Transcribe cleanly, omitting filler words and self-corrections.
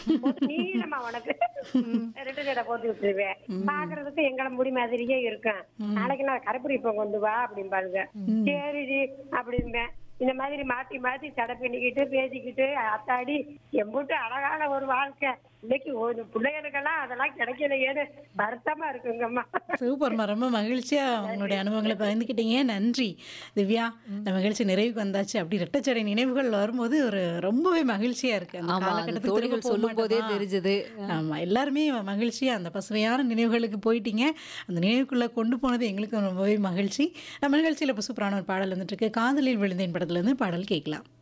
போட்டு நீளமா உனக்கு ம். ரெண்டு ஜடை போட்டு விட்டுருவேன். பாக்குறதுக்கு எங்கள முடி மாதிரியே இருக்கும். நாளைக்கு நான் கருப்படி இப்போ கொண்டு வா அப்படிம்பாளுங்க. சரிடி அப்படிம்பேன். இந்த மாதிரி மாத்தி மாத்தி தடை பண்ணிக்கிட்டு பேசிக்கிட்டு அத்தாடி எம்பூட்டு அழகான ஒரு வாழ்க்கை. இன்னைக்கு ஒரு பிள்ளைகளுக்கெல்லாம் அதெல்லாம் கிடைக்கலையேன்னு வருத்தமா இருக்குங்கம்மா. சூப்பர்மா. ரொம்ப மகிழ்ச்சியா உங்களுடைய அனுபவங்கள பகிர்ந்துக்கிட்டீங்க. நன்றி. திவ்யா, இந்த மகிழ்ச்சி நிறைவுக்கு வந்தாச்சு. அப்படி ரெட்டச்சடை நினைவுகள் வரும்போது ஒரு ரொம்பவே மகிழ்ச்சியா இருக்கு. அந்த ஆமா. அது காலகட்டத்துக்கு திரும்ப தோழிகள் சொல்லும்போதே போமாட்டோமா? தெரிஞ்சது. ஆமா. எல்லாருமே மகிழ்ச்சியா அந்த பசுமையான நினைவுகளுக்கு போயிட்டீங்க. அந்த நினைவுக்குள்ள கொண்டு போனது எங்களுக்கும் ரொம்பவே மகிழ்ச்சி. நம்ம நிகழ்ச்சியில இப்ப சூப்பரான ஒரு பாடல் வந்துட்டு இருக்கு. காதலில் விழுந்தேன் படத்துலேருந்து பாடல் கேட்கலாம்.